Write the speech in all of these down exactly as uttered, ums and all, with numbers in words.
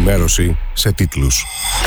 ενημέρωση σε τίτλους.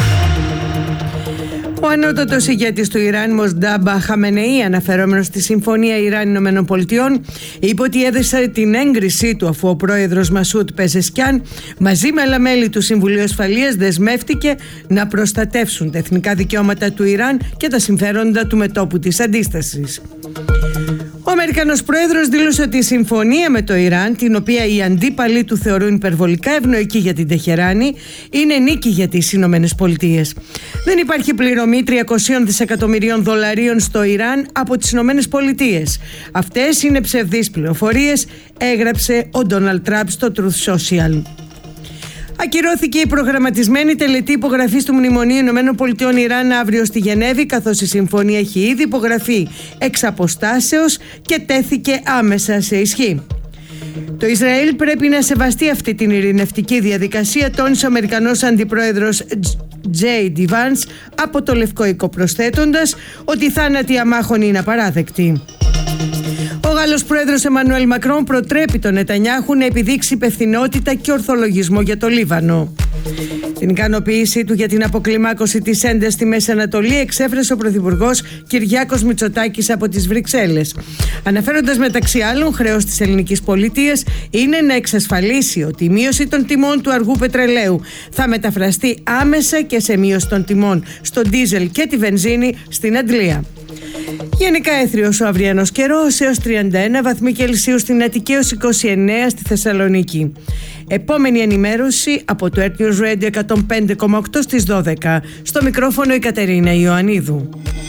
Ο ανώτατος ηγέτης του Ιράν, Μοσντάμπα Χαμενεή, αναφερόμενος στη Συμφωνία Ιράν-Ηνωμένων Πολιτειών, είπε ότι έδεσε την έγκρισή του αφού ο πρόεδρος Μασούτ Πεζεσκιάν μαζί με άλλα μέλη του Συμβουλίου Ασφαλείας δεσμεύτηκε να προστατεύσουν τα εθνικά δικαιώματα του Ιράν και τα συμφέροντα του μετώπου της αντίστασης. Ο Αμερικανός πρόεδρος δήλωσε ότι η συμφωνία με το Ιράν, την οποία οι αντίπαλοι του θεωρούν υπερβολικά ευνοϊκή για την Τεχεράνη, είναι νίκη για τις Ηνωμένες Πολιτείες. Δεν υπάρχει πληρωμή τριακόσια δισεκατομμυρίων δολαρίων στο Ιράν από τις Ηνωμένες Πολιτείες. Αυτές είναι ψευδείς πληροφορίες, έγραψε ο Ντόναλντ Τραμπ στο Truth Social. Ακυρώθηκε η προγραμματισμένη τελετή υπογραφής του Μνημονίου Ηνωμένων Πολιτειών Ιράν αύριο στη Γενέβη, καθώς η συμφωνία έχει ήδη υπογραφεί εξ αποστάσεως και τέθηκε άμεσα σε ισχύ. Το Ισραήλ πρέπει να σεβαστεί αυτή την ειρηνευτική διαδικασία, τόνισε ο Αμερικανός Αντιπρόεδρος τζέι ντι Vance από το Λευκό Οίκο, προσθέτοντας ότι η θάνατη αμάχων είναι απαράδεκτη. Ο Γάλλος πρόεδρος Εμμανουέλ Μακρόν προτρέπει τον Νετανιάχου να επιδείξει υπευθυνότητα και ορθολογισμό για το Λίβανο. Την ικανοποίησή του για την αποκλιμάκωση της έντασης στη Μέση Ανατολή εξέφρασε ο πρωθυπουργός Κυριάκος Μητσοτάκης από τις Βρυξέλλες, αναφέροντας μεταξύ άλλων χρέος της ελληνικής πολιτείας είναι να εξασφαλίσει ότι η μείωση των τιμών του αργού πετρελαίου θα μεταφραστεί άμεσα και σε μείωση των τιμών στο ντίζελ και τη βενζίνη στην Αντλία. Γενικά έθριος ο αυριανός καιρός, έως τριάντα ένα βαθμοί Κελσίου στην Αττική, έως είκοσι εννέα στη Θεσσαλονίκη. Επόμενη ενημέρωση από το Earth News Radio εκατόν πέντε κόμμα οκτώ στις δώδεκα. Στο μικρόφωνο η Κατερίνα Ιωαννίδου.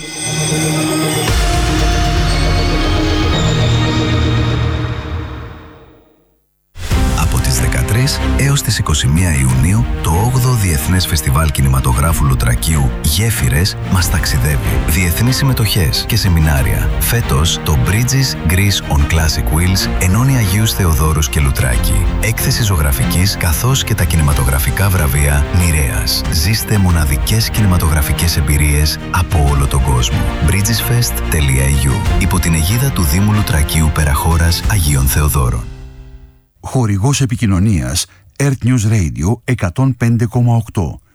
Έως τις είκοσι μία Ιουνίου, το όγδοο Διεθνές Φεστιβάλ Κινηματογράφου Λουτρακίου «Γέφυρες» μας ταξιδεύει. Διεθνείς συμμετοχές και σεμινάρια. Φέτος, το Bridges Greece on Classic Wheels ενώνει Αγίους Θεοδόρους και Λουτράκη. Έκθεση ζωγραφικής καθώς και τα κινηματογραφικά βραβεία Νηρέας. Ζήστε μοναδικές κινηματογραφικές εμπειρίες από όλο τον κόσμο. bridgesfest τελεία e u. Υπό την αιγίδα του Δήμου Λουτρακίου Περαχώρας Αγίων Θεοδόρων. Χορηγός επικοινωνίας Earth News Radio εκατόν πέντε κόμμα οκτώ.